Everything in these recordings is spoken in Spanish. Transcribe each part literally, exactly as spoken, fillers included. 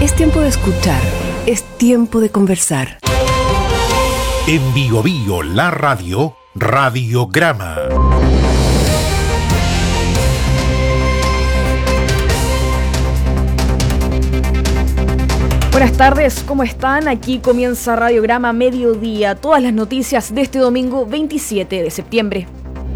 Es tiempo de escuchar, es tiempo de conversar. En Bio Bio, la radio, Radiograma. Buenas tardes, ¿cómo están? Aquí comienza Radiograma Mediodía, todas las noticias de este domingo veintisiete de septiembre.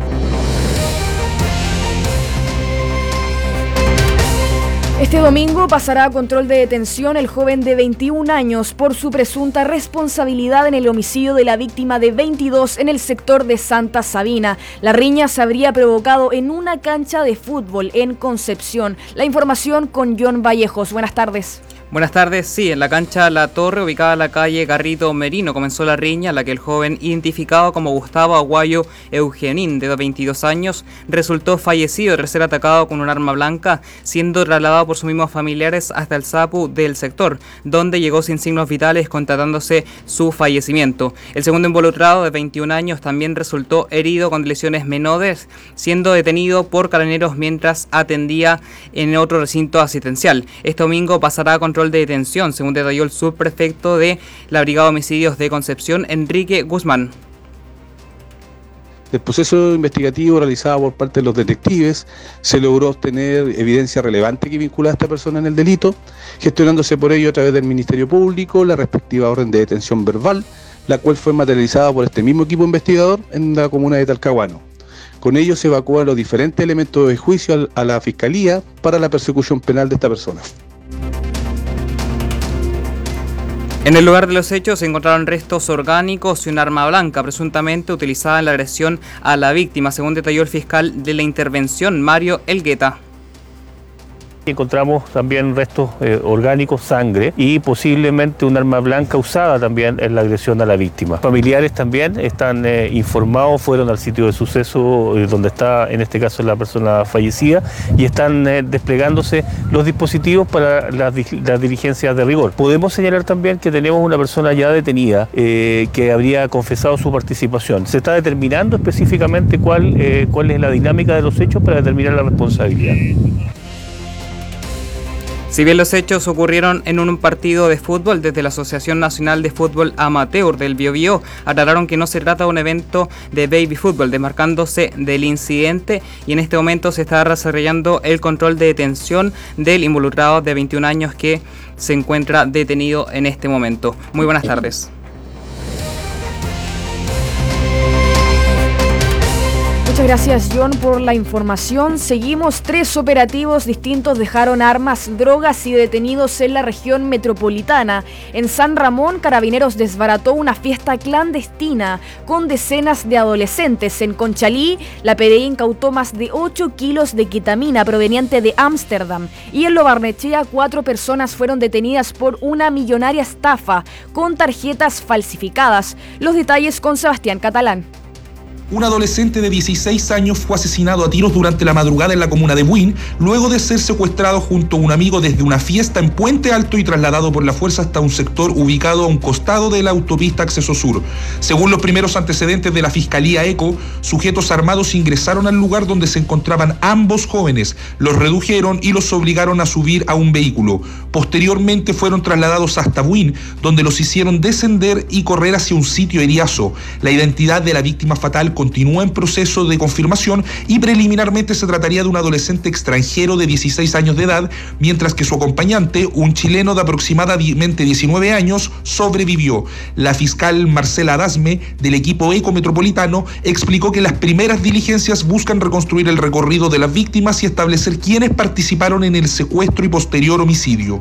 Este domingo pasará a control de detención el joven de veintiún años por su presunta responsabilidad en el homicidio de la víctima de veintidós en el sector de Santa Sabina. La riña se habría provocado en una cancha de fútbol en Concepción. La información con John Vallejos. Buenas tardes. Buenas tardes, sí, en la cancha La Torre, ubicada en la calle Garrido Merino, comenzó la riña en la que el joven, identificado como Gustavo Aguayo Eugenín, de veintidós años, resultó fallecido tras ser atacado con un arma blanca, siendo trasladado por sus mismos familiares hasta el S A P U del sector, donde llegó sin signos vitales, constatándose su fallecimiento. El segundo involucrado, de veintiún años, también resultó herido con lesiones menores, siendo detenido por carabineros mientras atendía en otro recinto asistencial. Este domingo pasará a control de detención, según detalló el subprefecto de la Brigada de Homicidios de Concepción, Enrique Guzmán. Del proceso investigativo realizado por parte de los detectives se logró obtener evidencia relevante que vincula a esta persona en el delito, gestionándose por ello a través del Ministerio Público la respectiva orden de detención verbal, la cual fue materializada por este mismo equipo investigador en la comuna de Talcahuano. Con ello se evacúan los diferentes elementos de juicio a la Fiscalía para la persecución penal de esta persona. En el lugar de los hechos se encontraron restos orgánicos y un arma blanca, presuntamente utilizada en la agresión a la víctima, según detalló el fiscal de la intervención, Mario Elgueta. Encontramos también restos eh, orgánicos, sangre y posiblemente un arma blanca usada también en la agresión a la víctima. Familiares también están eh, informados, fueron al sitio de suceso eh, donde está en este caso la persona fallecida y están eh, desplegándose los dispositivos para las, las diligencias de rigor. Podemos señalar también que tenemos una persona ya detenida eh, que habría confesado su participación. Se está determinando específicamente cuál, eh, cuál es la dinámica de los hechos para determinar la responsabilidad. Si bien los hechos ocurrieron en un partido de fútbol, desde la Asociación Nacional de Fútbol Amateur del Biobío aclararon que no se trata de un evento de baby fútbol, desmarcándose del incidente, y en este momento se está desarrollando el control de detención del involucrado de veintiún años que se encuentra detenido en este momento. Muy buenas tardes. Muchas gracias, John, por la información. Seguimos. Tres operativos distintos dejaron armas, drogas y detenidos en la región metropolitana. En San Ramón, Carabineros desbarató una fiesta clandestina con decenas de adolescentes. En Conchalí, la P D I incautó más de ocho kilos de ketamina proveniente de Ámsterdam. Y en Lo Barnechea, cuatro personas fueron detenidas por una millonaria estafa con tarjetas falsificadas. Los detalles con Sebastián Catalán. Un adolescente de dieciséis años fue asesinado a tiros durante la madrugada en la comuna de Buin, luego de ser secuestrado junto a un amigo desde una fiesta en Puente Alto y trasladado por la fuerza hasta un sector ubicado a un costado de la autopista Acceso Sur. Según los primeros antecedentes de la Fiscalía ECO, sujetos armados ingresaron al lugar donde se encontraban ambos jóvenes, los redujeron y los obligaron a subir a un vehículo. Posteriormente fueron trasladados hasta Buin, donde los hicieron descender y correr hacia un sitio eriazo. La identidad de la víctima fatal continúa en proceso de confirmación y preliminarmente se trataría de un adolescente extranjero de dieciséis años de edad, mientras que su acompañante, un chileno de aproximadamente diecinueve años, sobrevivió. La fiscal Marcela Adasme, del equipo ECO Metropolitano, explicó que las primeras diligencias buscan reconstruir el recorrido de las víctimas y establecer quiénes participaron en el secuestro y posterior homicidio.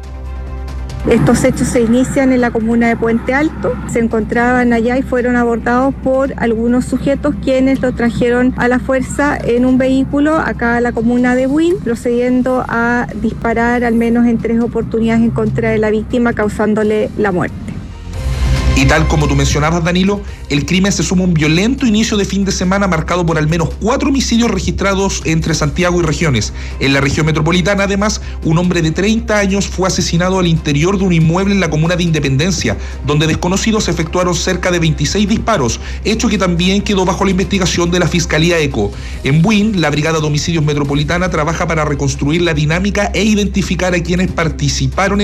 Estos hechos se inician en la comuna de Puente Alto, se encontraban allá y fueron abordados por algunos sujetos quienes lo trajeron a la fuerza en un vehículo acá a la comuna de Buin, procediendo a disparar al menos en tres oportunidades en contra de la víctima, causándole la muerte. Y tal como tú mencionabas, Danilo, el crimen se suma a un violento inicio de fin de semana marcado por al menos cuatro homicidios registrados entre Santiago y regiones. En la región metropolitana, además, un hombre de treinta años fue asesinado al interior de un inmueble en la comuna de Independencia, donde desconocidos efectuaron cerca de veintiséis disparos, hecho que también quedó bajo la investigación de la Fiscalía ECO. En Buin, la Brigada de Homicidios Metropolitana trabaja para reconstruir la dinámica e identificar a quienes participaron en